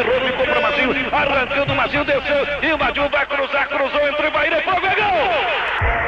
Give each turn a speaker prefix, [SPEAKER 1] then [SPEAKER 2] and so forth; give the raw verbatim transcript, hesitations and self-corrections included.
[SPEAKER 1] errou, ficou para Mazinho, arrancando o Mazinho, desceu, e o Mazinho vai cruzar, cruzou, entrou em Bahia, é fogo, é gol!